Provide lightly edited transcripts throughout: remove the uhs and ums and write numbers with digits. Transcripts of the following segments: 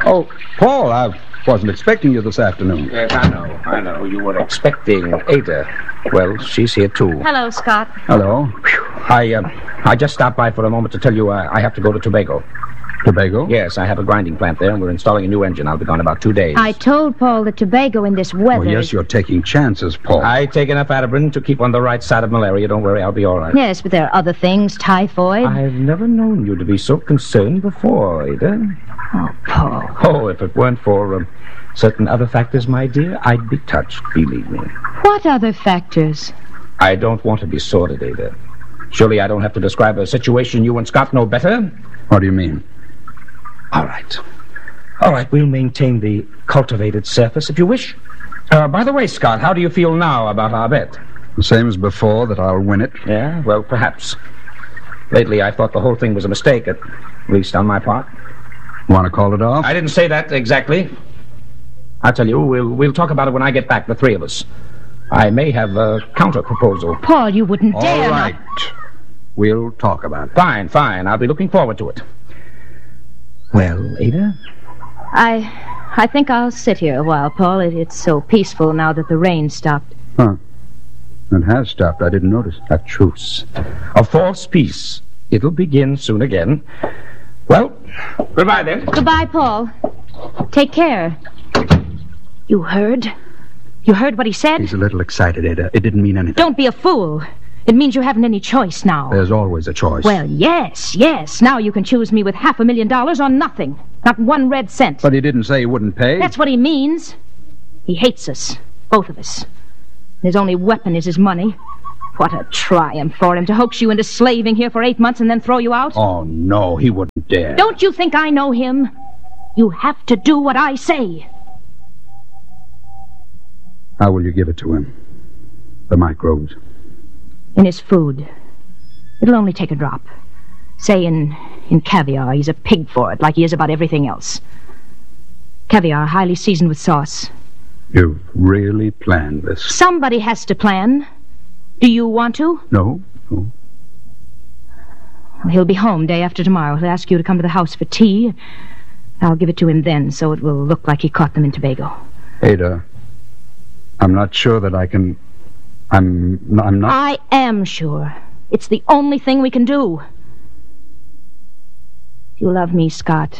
Oh, Paul, I wasn't expecting you this afternoon. Yes, I know. You were expecting Ada. Well, she's here, too. Hello, Scott. Hello. I just stopped by for a moment to tell you I have to go to Tobago. Tobago? Yes, I have a grinding plant there, and we're installing a new engine. I'll be gone about 2 days. I told Paul that Tobago in this weather... Oh, yes, you're taking chances, Paul. I take enough Atabrin to keep on the right side of malaria. Don't worry, I'll be all right. Yes, but there are other things, typhoid. I've never known you to be so concerned before, Ada. Oh, Paul. Oh, if it weren't for certain other factors, my dear, I'd be touched, believe me. What other factors? I don't want to be sordid, Ada. Surely I don't have to describe a situation you and Scott know better? What do you mean? All right, we'll maintain the cultivated surface, if you wish. By the way, Scott, how do you feel now about our bet? The same as before, that I'll win it. Yeah, well, perhaps. Lately, I thought the whole thing was a mistake, at least on my part. Want to call it off? I didn't say that exactly. I'll tell you, we'll talk about it when I get back, the three of us. I may have a counter-proposal. Paul, you wouldn't dare. All right. We'll talk about it. Fine. I'll be looking forward to it. Well, Ada? I think I'll sit here a while, Paul. It's so peaceful now that the rain stopped. Huh. It has stopped. I didn't notice. A truce. A false peace. It'll begin soon again. Well, goodbye then. Goodbye, Paul. Take care. You heard? You heard what he said? He's a little excited, Ada. It didn't mean anything. Don't be a fool. It means you haven't any choice now. There's always a choice. Well, yes. Now you can choose me with $500,000 or nothing. Not 1 red cent. But he didn't say he wouldn't pay. That's what he means. He hates us. Both of us. His only weapon is his money. What a triumph for him to hoax you into slaving here for 8 months and then throw you out. Oh, no, he wouldn't dare. Don't you think I know him? You have to do what I say. How will you give it to him? The microbes. In his food. It'll only take a drop. Say in caviar. He's a pig for it, like he is about everything else. Caviar, highly seasoned with sauce. You've really planned this. Somebody has to plan. Do you want to? No. Well, he'll be home day after tomorrow. He'll ask you to come to the house for tea. I'll give it to him then, so it will look like he caught them in Tobago. Ada, I'm not sure that I can... I'm not... I am sure. It's the only thing we can do. You love me, Scott.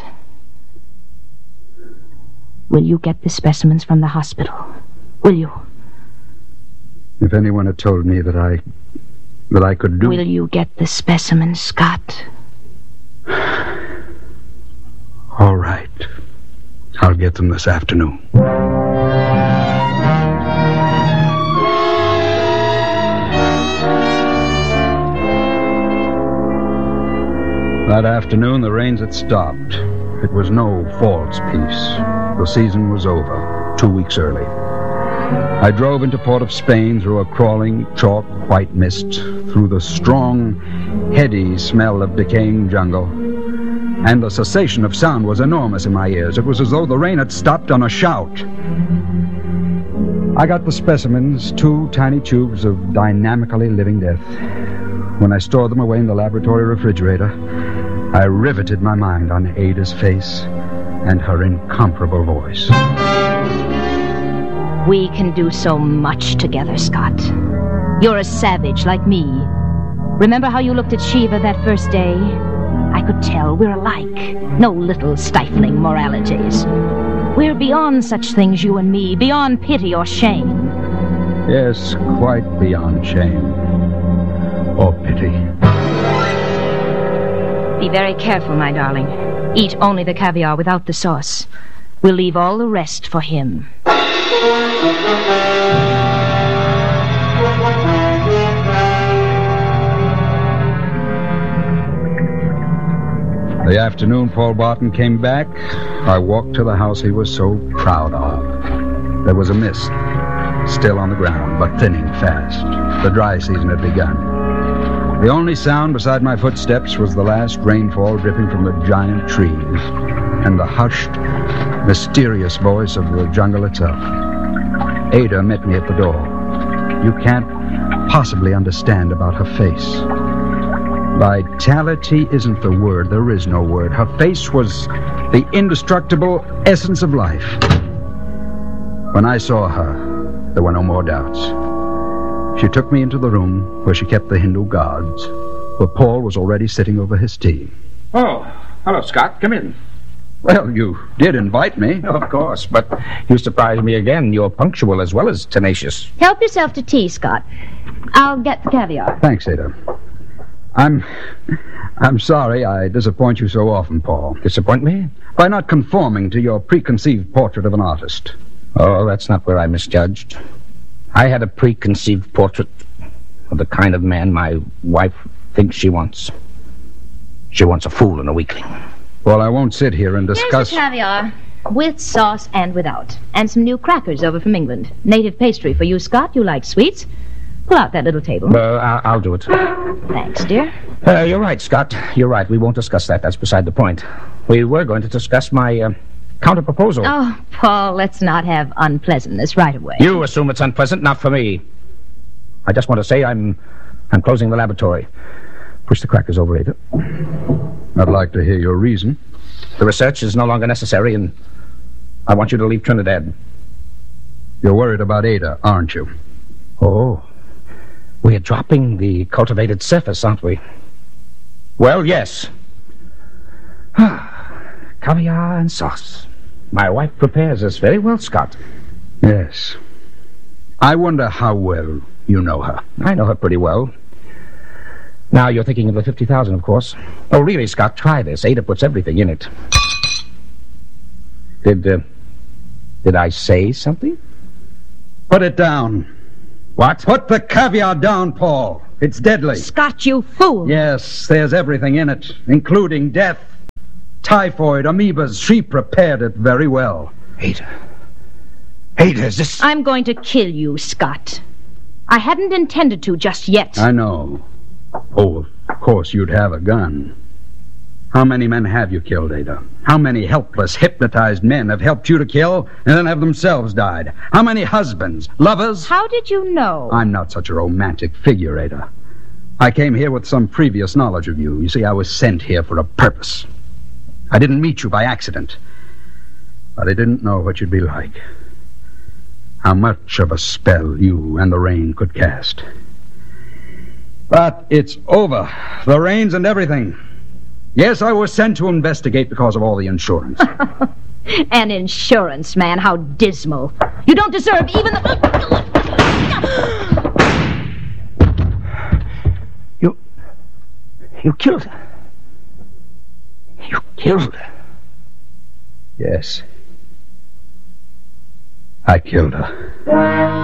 Will you get the specimens from the hospital? Will you? If anyone had told me that I could do... Will you get the specimens, Scott? All right. I'll get them this afternoon. That afternoon, the rains had stopped. It was no false peace. The season was over, 2 weeks early. I drove into Port of Spain through a crawling, chalk white mist, through the strong, heady smell of decaying jungle. And the cessation of sound was enormous in my ears. It was as though the rain had stopped on a shout. I got the specimens, 2 tiny tubes of dynamically living death. When I stored them away in the laboratory refrigerator, I riveted my mind on Ada's face and her incomparable voice. We can do so much together, Scott. You're a savage like me. Remember how you looked at Shiva that first day? I could tell we're alike. No little stifling moralities. We're beyond such things, you and me, beyond pity or shame. Yes, quite beyond shame. Or pity. Be very careful, my darling. Eat only the caviar without the sauce. We'll leave all the rest for him. The afternoon Paul Barton came back, I walked to the house he was so proud of. There was a mist, still on the ground, but thinning fast. The dry season had begun. The only sound beside my footsteps was the last rainfall dripping from the giant trees and the hushed, mysterious voice of the jungle itself. Ada met me at the door. You can't possibly understand about her face. Vitality isn't the word. There is no word. Her face was the indestructible essence of life. When I saw her, there were no more doubts. She took me into the room where she kept the Hindu gods, where Paul was already sitting over his tea. Oh, hello, Scott. Come in. Well, you did invite me. Of course, but you surprised me again. You're punctual as well as tenacious. Help yourself to tea, Scott. I'll get the caviar. Thanks, Ada. I'm sorry I disappoint you so often, Paul. Disappoint me? By not conforming to your preconceived portrait of an artist. Oh, that's not where I misjudged. I had a preconceived portrait of the kind of man my wife thinks she wants. She wants a fool and a weakling. Well, I won't sit here and discuss... Here's the caviar, with sauce and without. And some new crackers over from England. Native pastry for you, Scott. You like sweets. Pull out that little table. I'll do it. Thanks, dear. You're right, Scott. You're right. We won't discuss that. That's beside the point. We were going to discuss my counter-proposal. Oh, Paul, let's not have unpleasantness right away. You assume it's unpleasant, not for me. I just want to say I'm closing the laboratory. Push the crackers over, Ada. I'd like to hear your reason. The research is no longer necessary, and I want you to leave Trinidad. You're worried about Ada, aren't you? Oh, we're dropping the cultivated surface, aren't we? Well, yes. Caviar and sauce. My wife prepares us very well, Scott. Yes. I wonder how well you know her. I know her pretty well. Now you're thinking of the 50,000, of course. Oh, really, Scott, try this. Ada puts everything in it. Did I say something? Put it down. What? Put the caviar down, Paul. It's deadly. Scott, you fool. Yes, there's everything in it, including death, typhoid, amoebas. She prepared it very well. Ada, is this... I'm going to kill you, Scott. I hadn't intended to just yet. I know. Oh, of course you'd have a gun. How many men have you killed, Ada? How many helpless, hypnotized men have helped you to kill and then have themselves died? How many husbands, lovers? How did you know? I'm not such a romantic figure, Ada. I came here with some previous knowledge of you. You see, I was sent here for a purpose. I didn't meet you by accident. But I didn't know what you'd be like. How much of a spell you and the rain could cast. But it's over. The rains and everything. Yes, I was sent to investigate because of all the insurance. An insurance man, how dismal. You don't deserve even the... You killed her. You killed her. Yes. I killed her.